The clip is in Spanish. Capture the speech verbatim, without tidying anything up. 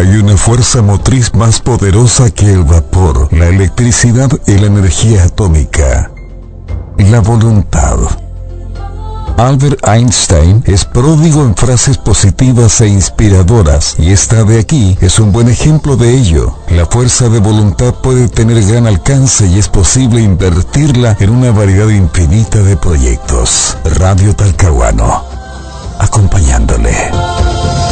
hay una fuerza motriz más poderosa que el vapor, la electricidad y la energía atómica: la voluntad. Albert Einstein es pródigo en frases positivas e inspiradoras, y esta de aquí es un buen ejemplo de ello. La fuerza de voluntad puede tener gran alcance y es posible invertirla en una variedad infinita de proyectos. Radio Talcahuano, acompañándole.